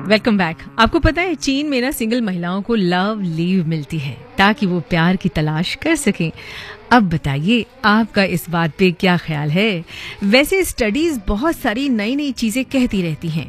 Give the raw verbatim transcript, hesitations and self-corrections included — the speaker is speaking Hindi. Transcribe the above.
Welcome back. आपको पता है चीन में ना सिंगल महिलाओं को लव लीव मिलती है ताकि वो प्यार की तलाश कर सकें। अब बताइए आपका इस बात पे क्या ख्याल है? वैसे स्टडीज बहुत सारी नई नई चीजें कहती रहती हैं,